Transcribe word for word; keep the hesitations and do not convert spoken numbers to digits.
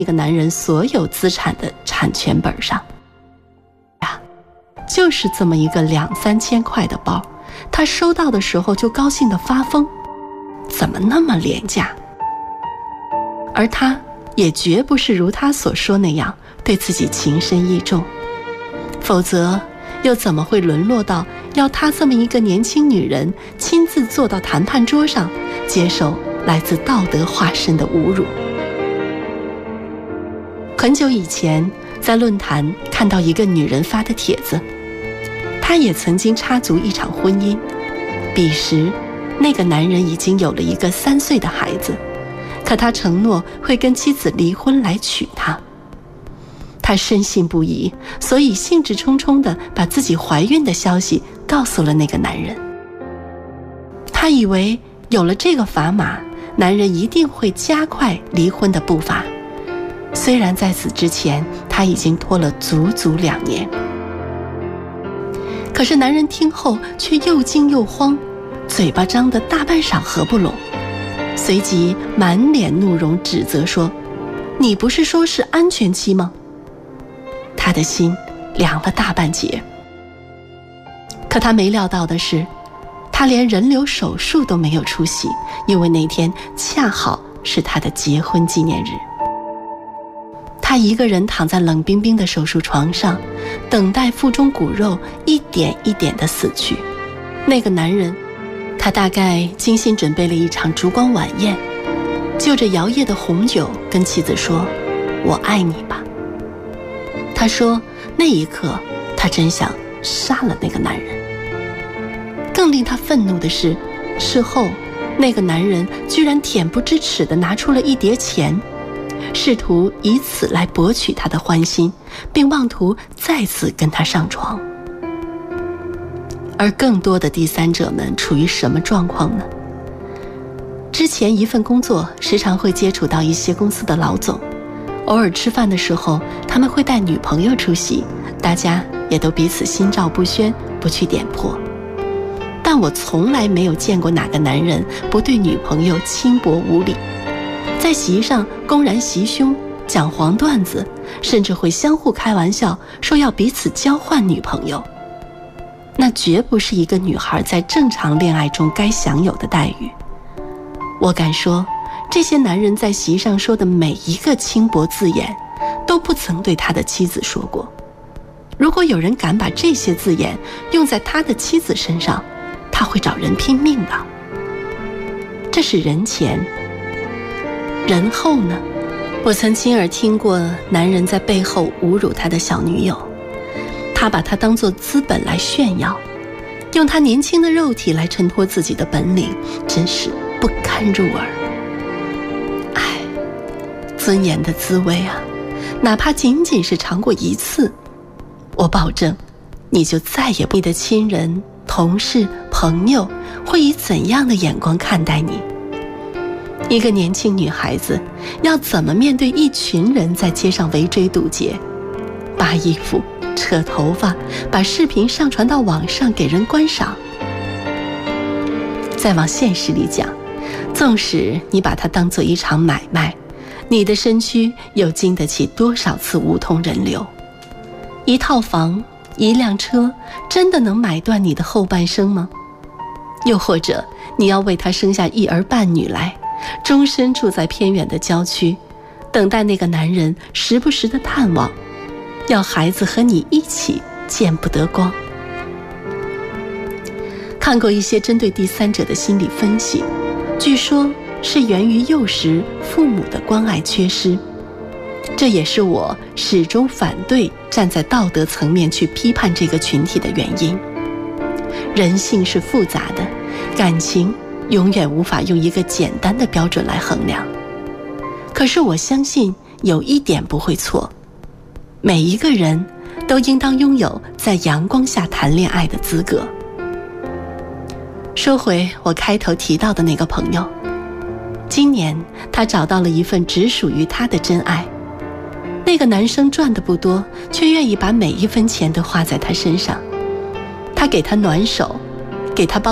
一个男人所有资产的产权本上。就是这么一个两三千块的包，他收到的时候就高兴得发疯，怎么那么廉价？而他也绝不是如他所说那样对自己情深意重，否则又怎么会沦落到要他这么一个年轻女人亲自坐到谈判桌上，接受来自道德化身的侮辱？很久以前，在论坛看到一个女人发的帖子，她也曾经插足一场婚姻，彼时那个男人已经有了一个三岁的孩子，可他承诺会跟妻子离婚来娶她。他深信不疑，所以兴致冲冲地把自己怀孕的消息告诉了那个男人。他以为有了这个砝码，男人一定会加快离婚的步伐，虽然在此之前他已经拖了足足两年。可是男人听后却又惊又慌，嘴巴张得大半晌合不拢，随即满脸怒容指责说：你不是说是安全期吗？他的心凉了大半截。可他没料到的是，他连人流手术都没有出席，因为那天恰好是他的结婚纪念日。他一个人躺在冷冰冰的手术床上，等待腹中骨肉一点一点地死去。那个男人，他大概精心准备了一场烛光晚宴，就着摇曳的红酒跟妻子说：我爱你吧。他说那一刻他真想杀了那个男人。更令他愤怒的是，事后那个男人居然恬不知耻地拿出了一叠钱，试图以此来博取他的欢心，并妄图再次跟他上床。而更多的第三者们处于什么状况呢？之前一份工作时常会接触到一些公司的老总，偶尔吃饭的时候他们会带女朋友出席，大家也都彼此心照不宣，不去点破。但我从来没有见过哪个男人不对女朋友轻薄无礼，在席上公然袭胸，讲黄段子，甚至会相互开玩笑说要彼此交换女朋友。那绝不是一个女孩在正常恋爱中该享有的待遇。我敢说，这些男人在席上说的每一个轻薄字眼，都不曾对他的妻子说过。如果有人敢把这些字眼用在他的妻子身上，他会找人拼命的。这是人前。人后呢？我曾亲耳听过男人在背后侮辱他的小女友，他把她当作资本来炫耀，用他年轻的肉体来衬托自己的本领，真是不堪入耳。唉，尊严的滋味啊，哪怕仅仅是尝过一次，我保证你就再也不你的亲人、同事、朋友会以怎样的眼光看待你。一个年轻女孩子要怎么面对一群人在街上围追堵截，扒衣服、扯头发，把视频上传到网上给人观赏？再往现实里讲，纵使你把它当作一场买卖，你的身躯又经得起多少次无痛人流？一套房、一辆车，真的能买断你的后半生吗？又或者你要为他生下一儿半女来，终身住在偏远的郊区，等待那个男人时不时的探望，要孩子和你一起见不得光？看过一些针对第三者的心理分析，据说是源于幼时父母的关爱缺失。这也是我始终反对站在道德层面去批判这个群体的原因。人性是复杂的，感情永远无法用一个简单的标准来衡量。可是我相信有一点不会错，每一个人都应当拥有在阳光下谈恋爱的资格。说回我开头提到的那个朋友，今年他找到了一份只属于他的真爱。那个男生赚的不多，却愿意把每一分钱都花在他身上。他给他暖手，给他包